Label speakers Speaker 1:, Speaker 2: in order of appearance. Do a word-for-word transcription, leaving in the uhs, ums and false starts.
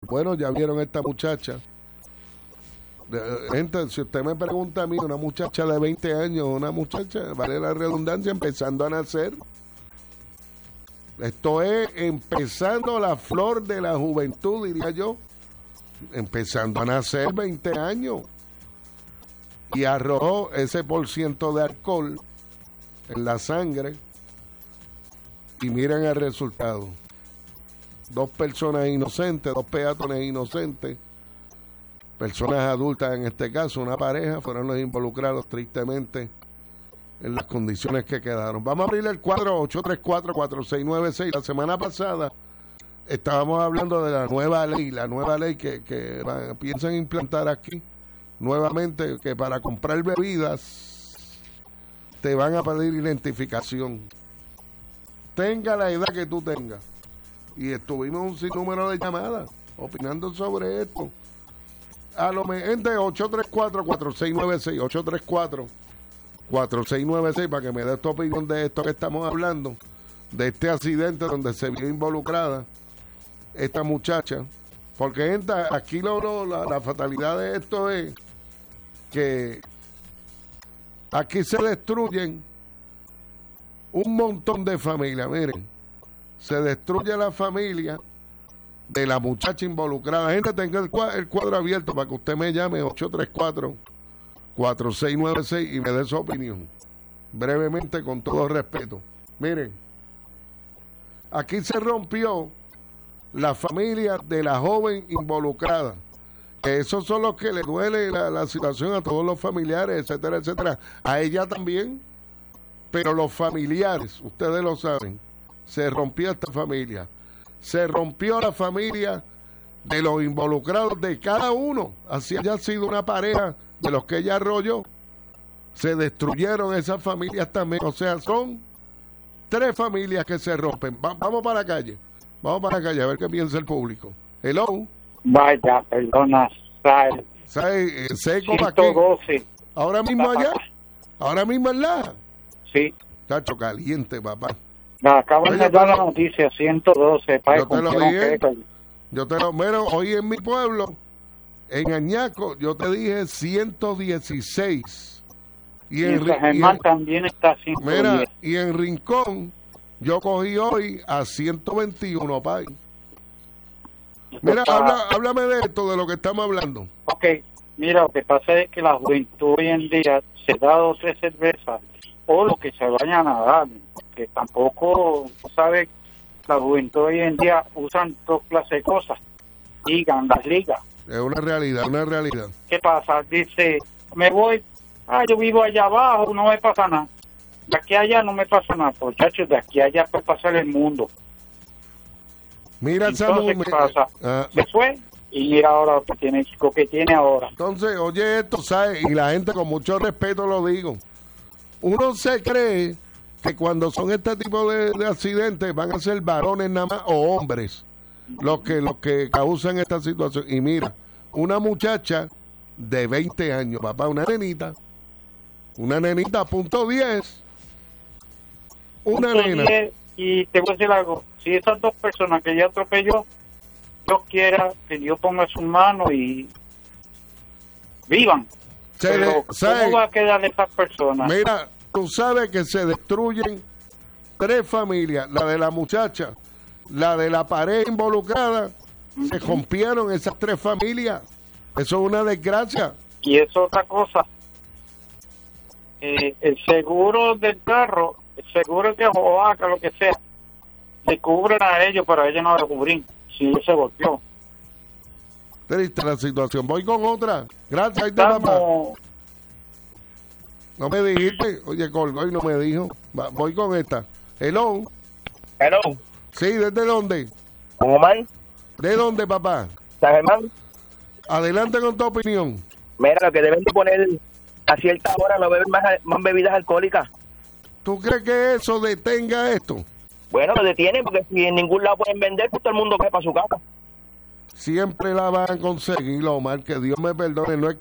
Speaker 1: Bueno, ya vieron esta muchacha. Gente, si usted me pregunta a mí, una muchacha de veinte años, una muchacha, vale la redundancia, empezando a nacer. Esto es empezando la flor de la juventud, diría yo. Empezando a nacer, veinte años. Y arrojó ese por ciento de alcohol en la sangre. Y miren el resultado. Dos personas inocentes, dos peatones inocentes, personas adultas en este caso, una pareja, fueron los involucrados tristemente en las condiciones que quedaron. Vamos a abrir el cuadro ocho tres cuatro, cuatro seis nueve seis. La semana pasada estábamos hablando de la nueva ley, la nueva ley que, que van, piensan implantar aquí nuevamente, que para comprar bebidas te van a pedir identificación. Tenga la edad que tú tengas. Y estuvimos un sinnúmero de llamadas opinando sobre esto. A lo mejor, gente, ocho tres cuatro, cuatro seis nueve seis, ocho tres cuatro, cuatro seis nueve seis, para que me dé tu opinión de esto que estamos hablando, de este accidente donde se vio involucrada esta muchacha. Porque, gente, aquí lo, lo, la, la fatalidad de esto es que aquí se destruyen un montón de familias. Miren, se destruye la familia de la muchacha involucrada. Gente, tenga el cuadro, el cuadro abierto para que usted me llame ocho tres cuatro, cuatro seis nueve seis y me dé su opinión. Brevemente, con todo respeto. Miren, aquí se rompió la familia de la joven involucrada. Que esos son los que le duele la, la situación a todos los familiares, etcétera, etcétera. A ella también. Pero los familiares, ustedes lo saben, se rompió esta familia. Se rompió la familia de los involucrados de cada uno. Así haya sido una pareja de los que ella arrolló. Se destruyeron esas familias también. O sea, son tres familias que se rompen. Va, vamos para la calle. Vamos para la calle a ver qué piensa el público. Hello.
Speaker 2: Vaya, perdona. Sal.
Speaker 1: ¿Sabe? Seco
Speaker 2: ciento doce.
Speaker 1: Ahora mismo allá. Ahora mismo en la.
Speaker 2: Sí.
Speaker 1: Tacho caliente, papá.
Speaker 2: Me acaban de dar la noticia, ciento doce.
Speaker 1: Yo te lo dije. Yo te lo, bueno, hoy en mi pueblo, en Añaco, yo te dije ciento dieciséis. Y, y en
Speaker 2: Germán también está ciento diez.
Speaker 1: Mira, y en Rincón, yo cogí hoy a ciento veintiuno, pay. Mira,
Speaker 2: Está...
Speaker 1: habla, háblame de esto, de lo que estamos hablando.
Speaker 2: Ok, mira, lo que pasa es que la juventud hoy en día se da dos o tres cervezas o lo que se vayan a dar, que tampoco, ¿sabes? La juventud hoy en día usan dos clases de cosas, ligan, las ligas.
Speaker 1: Es una realidad, una realidad.
Speaker 2: ¿Qué pasa? Dice, me voy, ah, yo vivo allá abajo, no me pasa nada. De aquí a allá no me pasa nada, muchachos, de aquí a allá puede pasar el mundo.
Speaker 1: Mira,
Speaker 2: entonces,
Speaker 1: Samu,
Speaker 2: ¿qué pasa?
Speaker 1: Uh,
Speaker 2: se fue y mira ahora lo que tiene, lo que tiene ahora.
Speaker 1: Entonces, oye esto, ¿sabes? Y la gente con mucho respeto lo digo. Uno se cree que cuando son este tipo de, de accidentes van a ser varones nada más o hombres los que los que causan esta situación. Y mira, una muchacha de veinte años, papá, una nenita, una nenita punto diez, una
Speaker 2: punto
Speaker 1: nena.
Speaker 2: diez, y te voy a decir algo, si esas dos personas que ella atropelló, Dios quiera que Dios ponga sus manos y vivan.
Speaker 1: Se
Speaker 2: Pero,
Speaker 1: de, ¿sabe?
Speaker 2: ¿cómo va a quedar esas personas?
Speaker 1: Mira, tú sabes que se destruyen tres familias, la de la muchacha, la de la pareja involucrada, uh-huh. Se rompieron esas tres familias. Eso es una desgracia.
Speaker 2: Y es otra cosa. Eh, el seguro del carro, el seguro de Oaxaca, lo que sea, le cubren a ellos, pero a ellos no le cubren si él se golpeó.
Speaker 1: Triste la situación. Voy con otra. Gracias, ahí te papá. No me dijiste. Oye, colgó y no me dijo. Va, voy con esta. Hello.
Speaker 3: Hello.
Speaker 1: Sí, ¿desde dónde?
Speaker 3: ¿Con Omar?
Speaker 1: ¿De dónde, papá?
Speaker 3: San Germán.
Speaker 1: Adelante con tu opinión.
Speaker 3: Mira, lo que deben de poner a cierta hora no beber más, más bebidas alcohólicas.
Speaker 1: ¿Tú crees que eso detenga esto?
Speaker 3: Bueno, lo detienen porque si en ningún lado pueden vender, pues todo el mundo cae para su casa.
Speaker 1: Siempre la van a conseguir, Omar, que Dios me perdone. No es